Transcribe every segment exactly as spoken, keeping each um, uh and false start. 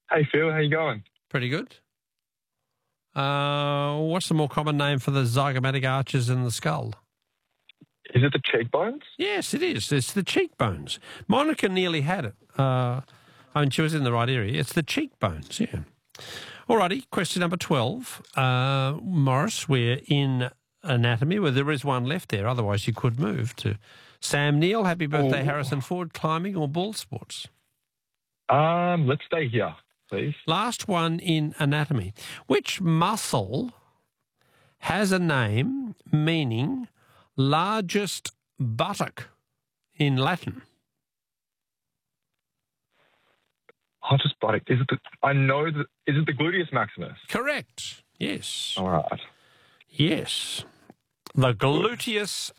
Hey Phil, how you going? Pretty good. Uh, what's the more common name for the zygomatic arches in the skull? Is it the cheekbones? Yes, it is. It's the cheekbones. Monica nearly had it. Uh, I mean, she was in the right area. It's the cheekbones, yeah. Alrighty, question number twelve. Uh, Morris, we're in anatomy, where there is one left there. Otherwise, you could move to Sam Neill. Happy birthday, Oh. Harrison Ford, climbing or ball sports? Um, let's stay here, please. Last one in anatomy. Which muscle has a name meaning largest buttock in Latin? I just buttock. Is it the? I know that. Is it the gluteus maximus? Correct. Yes. All right. Yes. The gluteus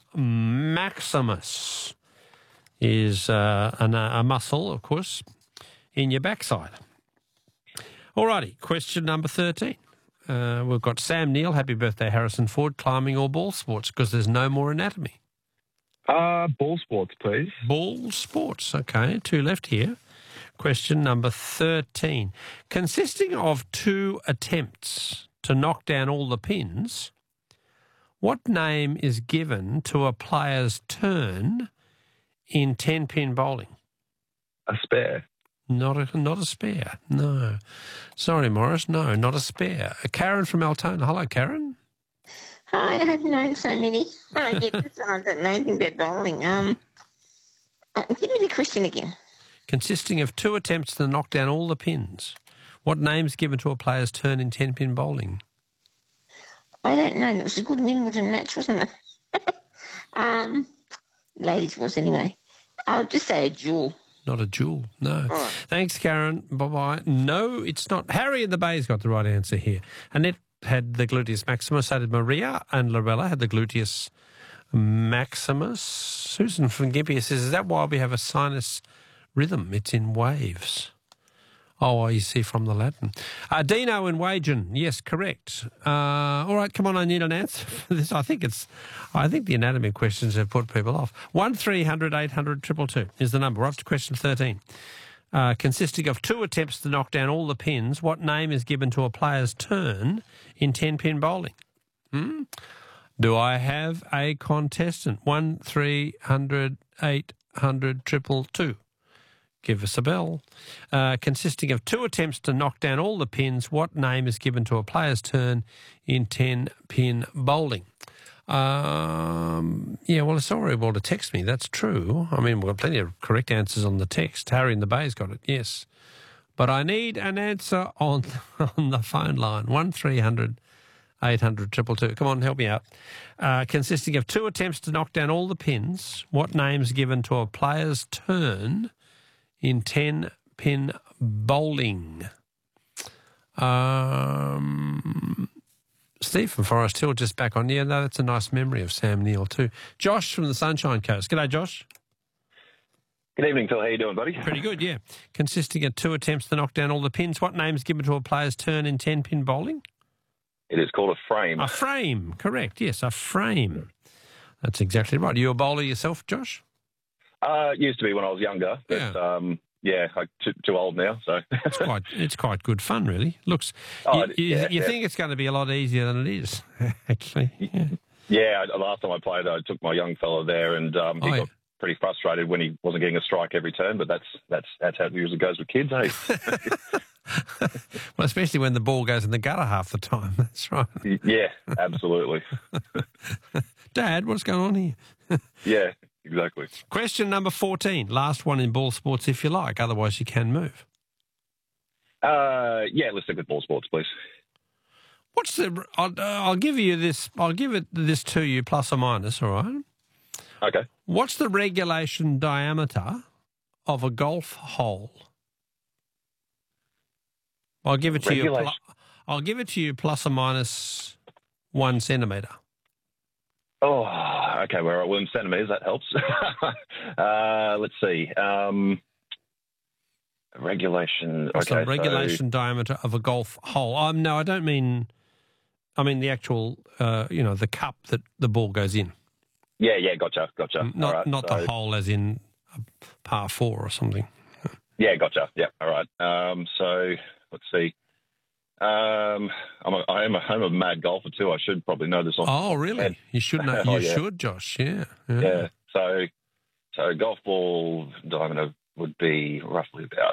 maximus is uh, an, a muscle, of course, in your backside. Alrighty, question number thirteen. Uh, we've got Sam Neill, happy birthday, Harrison Ford, climbing or ball sports, because there's no more anatomy. Uh, ball sports, please. Ball sports, okay, two left here. Question number thirteen. Consisting of two attempts to knock down all the pins, what name is given to a player's turn in ten-pin bowling? A spare. Not a, not a spare, no. Sorry, Morris, no, not a spare. Uh, Karen from Altona. Hello, Karen. Hi, I've known so many. I get this, I don't know anything about bowling. Um, uh, give me the question again. Consisting of two attempts to knock down all the pins, what name's given to a player's turn in ten-pin bowling? I don't know. It was a good Wimbledon match, wasn't it? um, ladies was anyway. I'll just say a duel. Not a jewel, no. Right. Thanks, Karen. Bye-bye. No, it's not. Harry in the Bay's got the right answer here. Annette had the gluteus maximus, so did Maria, and Lorella had the gluteus maximus. Susan from Gympie says, is that why we have a sinus rhythm? It's in waves. Oh, you see from the Latin. Uh, Dino in Wagen, yes, correct. Uh, all right, come on, I need an answer for this. I think it's, I think the anatomy questions have put people off. One three hundred eight hundred two two two is the number. We're up to question thirteen. Uh, consisting of two attempts to knock down all the pins, what name is given to a player's turn in ten-pin bowling? Hmm? Do I have a contestant? One three hundred eight hundred two two two. Give us a bell. Uh, consisting of two attempts to knock down all the pins, what name is given to a player's turn in ten-pin bowling? Um, yeah, well, it's horrible to text me. That's true. I mean, we've got plenty of correct answers on the text. Harry in the Bay's got it, yes. But I need an answer on, on the phone line, one three hundred eight hundred two two two. Come on, help me out. Uh, consisting of two attempts to knock down all the pins, what name's given to a player's turn in ten-pin bowling? Um, Steve from Forest Hill just back on. Yeah, no, that's a nice memory of Sam Neill too. Josh from the Sunshine Coast. G'day, Josh. Good evening, Phil. How you doing, buddy? Pretty good, yeah. Consisting of two attempts to knock down all the pins, what name's given to a player's turn in ten-pin bowling? It is called a frame. A frame, correct, yes, a frame. That's exactly right. Are you a bowler yourself, Josh? Uh, used to be when I was younger, but Yeah. um, yeah, I'm too, too old now. So It's quite, it's quite good fun, really. Looks, Oh, you, you, yeah, you yeah. think it's going to be a lot easier than it is, actually. Yeah. yeah, I- last time I played, I took my young fella there, and um, he Oh, yeah. got pretty frustrated when he wasn't getting a strike every turn. But that's that's that's how it usually goes with kids, eh? Well, especially when the ball goes in the gutter half the time. That's right. Yeah, absolutely. Dad, what's going on here? Yeah, exactly. Question number fourteen. Last one in ball sports, if you like. Otherwise, you can move. Uh, yeah, let's stick with ball sports, please. What's the? I'll, uh, I'll give you this. I'll give it this to you, plus or minus. All right. Okay. What's the regulation diameter of a golf hole? I'll give it to you. Regulation. Pl- I'll give it to you plus or minus one centimetre. Oh, okay. Well, well in centimetres, that helps. uh, let's see. Um, regulation. What's okay, the regulation so, diameter of a golf hole? Um, no, I don't mean. I mean the actual, uh, you know, the cup that the ball goes in. yeah, yeah, gotcha, gotcha. Not All right, not so, the hole as in a par four or something. Yeah, gotcha. Yeah, all right. Um, so I'm a mad golfer too. I should probably know this off. Oh, really? head. You should know. You Oh, yeah. should, Josh. Yeah. Yeah. Yeah. So, so golf ball diameter would be roughly about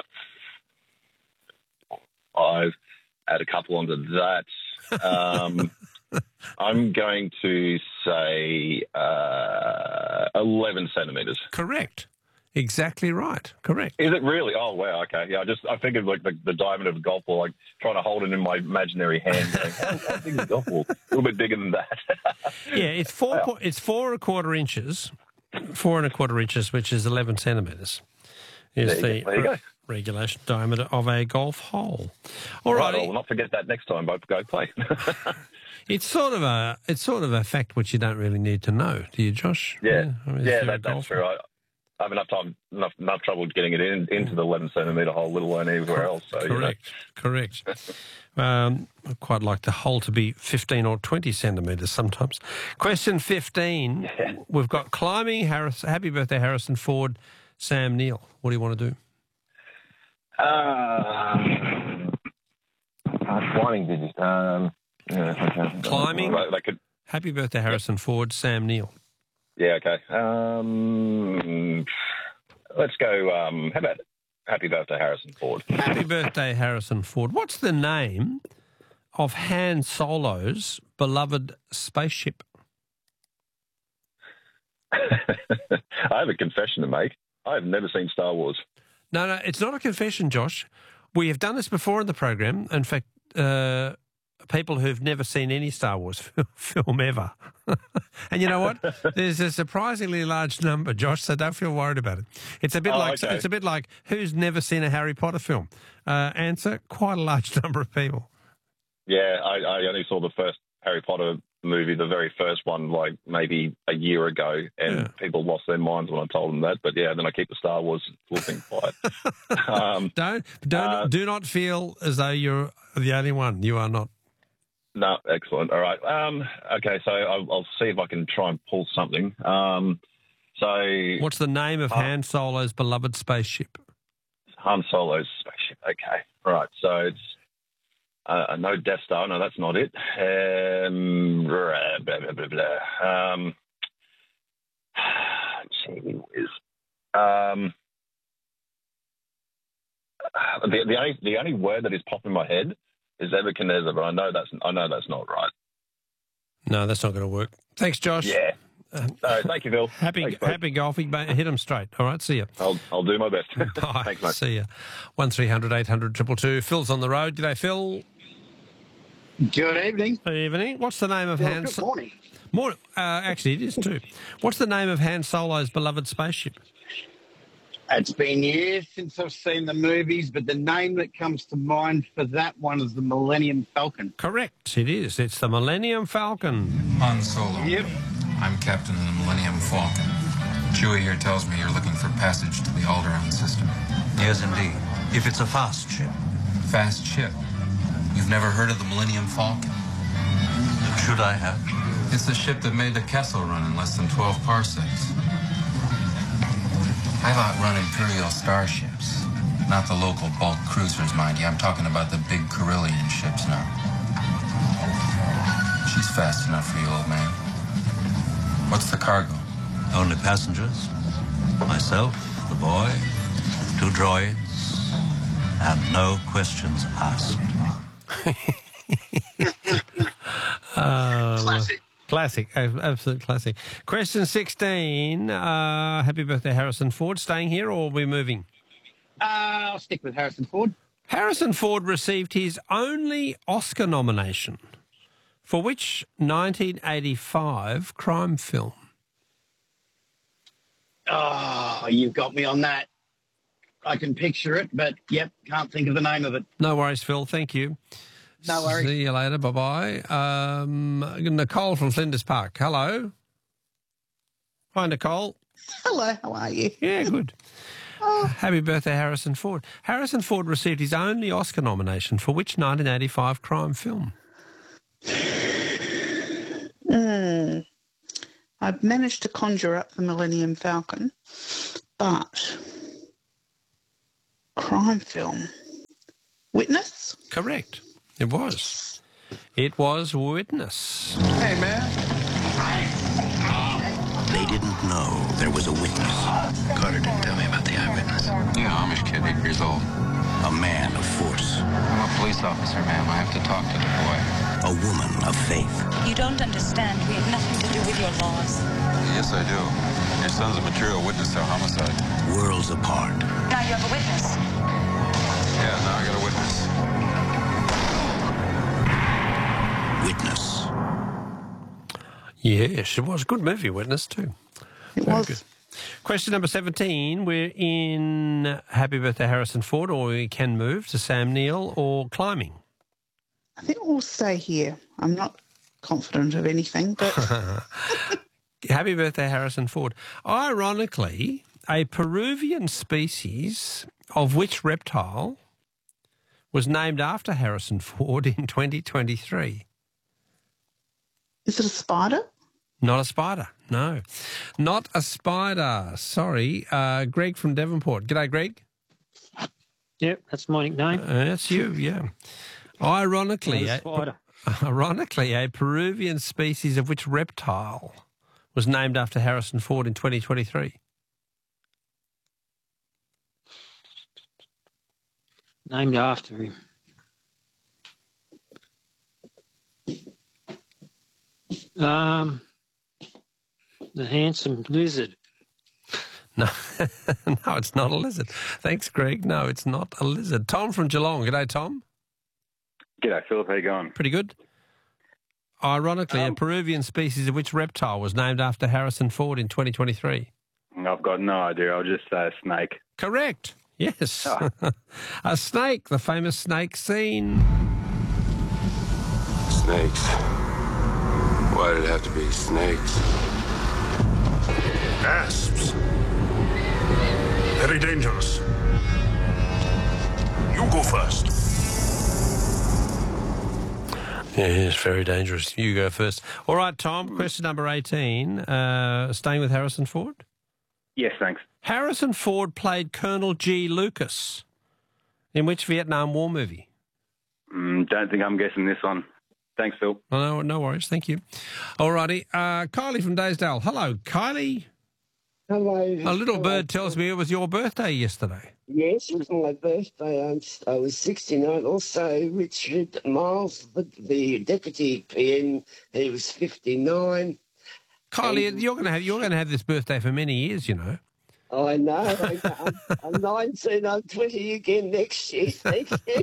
five. Add a couple onto that. Um, I'm going to say uh, eleven centimeters. Correct. Exactly right. Correct. Is it really? Oh, wow. Okay. Yeah, I just I figured like the, the diameter of a golf ball, like trying to hold it in my imaginary hand. Going, how, how big is a golf ball? A little bit bigger than that. Yeah, it's four. Wow. po- It's four and a quarter inches. Four and a quarter inches, which is eleven centimeters, is There you the go. There you go. re- regulation diameter of a golf hole. All Right. right. I'll not forget that next time. Both go play. It's sort of a it's sort of a fact which you don't really need to know, do you, Josh? Yeah, I mean, if yeah, you're a that, that's golfer. true. I, I have enough time, enough, enough trouble getting it in, into the eleven centimetre hole, let alone anywhere else. So, you know. Correct, correct. Um, I quite like the hole to be fifteen or twenty centimetres sometimes. Question fifteen. Yeah. We've got climbing. Harris, happy birthday, Harrison Ford. Sam Neill. What do you want to do? Uh, uh, climbing digits. Um, yeah, Climbing? They, they could. Happy birthday, Harrison Ford. Sam Neill. Yeah. Okay. Um, let's go. Um, how about Happy Birthday, Harrison Ford? Happy birthday, Harrison Ford. What's the name of Han Solo's beloved spaceship? I have a confession to make. I have never seen Star Wars. No, no, it's not a confession, Josh. We have done this before in the program. In fact, uh, people who've never seen any Star Wars film ever. And you know what? There's a surprisingly large number, Josh, so don't feel worried about it. It's a bit Oh, like okay. it's a bit like who's never seen a Harry Potter film? Uh, answer, quite a large number of people. Yeah, I, I only saw the first Harry Potter movie, the very first one, like maybe a year ago, and Yeah. people lost their minds when I told them that. But yeah, then I keep the Star Wars full thing quiet. um, Don't don't Uh, do not feel as though you're the only one. You are not. no, excellent. All right. Um, okay, so I'll, I'll see if I can try and pull something. Um, so What's the name of Uh, Han Solo's beloved spaceship? Han Solo's spaceship. Okay, right. So it's uh, no Death Star. No, that's not it. Um, blah, blah, blah, blah, blah. Um, gee whiz. Um, the, the only the only word that is popping in my head is Nebuchadnezzar, but I know that's I know that's not right. No, that's not going to work. Thanks, Josh. Yeah. No, thank you, Phil. Happy Thanks, mate. happy golfing. mate. Hit them straight. All right, see you. I'll I'll do my best. Bye. Thanks, mate. See ya. One three hundred eight hundred triple two. Phil's on the road. G'day, Phil. Good evening. Good evening. What's the name of Well, Han? good morning. More, uh, actually, it is too. What's the name of Han Solo's beloved spaceship? It's been years since I've seen the movies, but the name that comes to mind for that one is the Millennium Falcon. Correct. It is. It's the Millennium Falcon. Han Solo. Yep. I'm Captain of the Millennium Falcon. Chewie here tells me you're looking for passage to the Alderaan system. Yes, indeed. If it's a fast ship. Fast ship. You've never heard of the Millennium Falcon? Should I have? It's the ship that made the Kessel run in less than twelve parsecs. I've outrun Imperial starships. Not the local bulk cruisers, mind you. I'm talking about the big Carillion ships now. She's fast enough for you, old man. What's the cargo? Only passengers. Myself, the boy, two droids, and no questions asked. Uh, Classic. Classic, a- absolute classic. Question sixteen. Uh, happy birthday, Harrison Ford. Staying here or are we moving? Uh, I'll stick with Harrison Ford. Harrison Ford received his only Oscar nomination for which nineteen eighty-five crime film? Oh, you've got me on that. I can picture it, but yep, can't think of the name of it. No worries, Phil. Thank you. No worries. See you later. Bye-bye. Um, Nicole from Flinders Park. Hello. Hi, Nicole. Hello, how are you? Yeah, good. Happy birthday, Harrison Ford. Harrison Ford received his only Oscar nomination for which nineteen eighty-five crime film? Hmm. I've managed to conjure up the Millennium Falcon, but crime film. Witness? Correct. It was. It was Witness. Hey, man. They didn't know there was a witness. Carter didn't tell me about the eyewitness. Yeah, Amish kid, eight years old. A man of force. I'm a police officer, ma'am. I have to talk to the boy. A woman of faith. You don't understand. We have nothing to do with your laws. Yes, I do. Your son's a material witness to a homicide. Worlds apart. Now you have a witness. Yeah, now I got a witness. Witness. Yes, it was a good movie, Witness, too. It Very was. good. Question number seventeen. We're in Happy Birthday Harrison Ford, or we can move to Sam Neill or climbing. I think we'll stay here. I'm not confident of anything, but Happy Birthday Harrison Ford. Ironically, a Peruvian species of which reptile was named after Harrison Ford in twenty twenty-three? is it a spider? Not a spider, no. Not a spider. Sorry. Uh, Greg from Devonport. G'day, Greg. Yep, that's my nickname. Uh, that's you, yeah. Ironically, Not a spider. A, ironically, a Peruvian species of which reptile was named after Harrison Ford in twenty twenty-three? Named after him. Um, the handsome lizard. No, no, it's not a lizard. Thanks, Greg. No, it's not a lizard. Tom from Geelong. G'day, Tom. G'day, Philip. How you going? Pretty good. Ironically, um, a Peruvian species of which reptile was named after Harrison Ford in twenty twenty-three? I've got no idea. I'll just say a snake. Correct. Yes. Oh. A snake, the famous snake scene. Snakes. Why did it have to be snakes? Asps. Very dangerous. You go first. Yeah, it's very dangerous. You go first. All right, Tom, question number eighteen. Uh, staying with Harrison Ford? Yes, thanks. Harrison Ford played Colonel G. Lucas in which Vietnam War movie? Mm, don't think I'm guessing this one. Thanks, Phil. Oh, no, no worries. Thank you. All righty. Uh, Kylie from Daysdale. Hello, Kylie. Hello. A little Hello. bird tells me it was your birthday yesterday. Yes, it was my birthday. I'm, I was sixty-nine. Also, Richard Miles, the, the deputy P M, he was fifty-nine. Kylie, and, you're going to have you're going to have this birthday for many years, you know. I know. I, I'm, I'm nineteen. I'm twenty again next year. Thank you.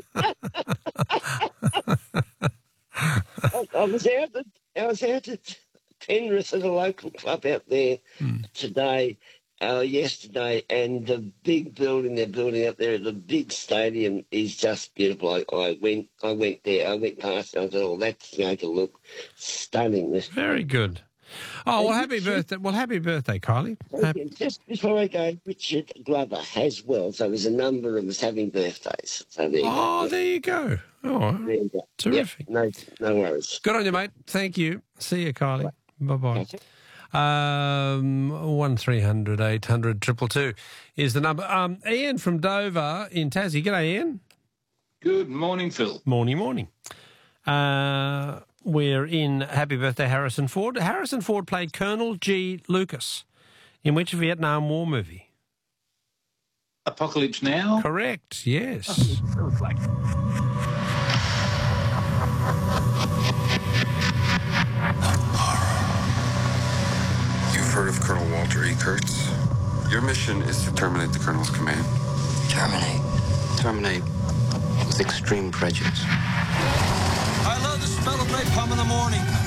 I, I was out at I was out at Penrith at a local club out there mm. today, uh, yesterday, and the big building they're building up there, the big stadium is just beautiful. I, I went, I went there, I went past, and I thought, oh, that's going to look stunning. Very good. Oh, well, happy birthday. Well, happy birthday, Kylie. Happy... Just before I go, Richard Glover as well. So there's a number of us having birthdays. So there you oh, go. there you go. Oh, there you go. Terrific. Yep, no, no worries. Good on you, mate. Thank you. See you, Kylie. Bye-bye. Um, one three hundred eight hundred two two two is the number. Um, Ian from Dover in Tassie. G'day, Ian. Good morning, Phil. Morning, morning. Uh... We're in Happy Birthday Harrison Ford. Harrison Ford played Colonel G. Lucas in which Vietnam War movie? Apocalypse Now? Correct, yes. Oh, it like... You've heard of Colonel Walter E. Kurtz? Your mission is to terminate the Colonel's command. Terminate. Terminate with extreme prejudice. I love the smell of napalm in the morning.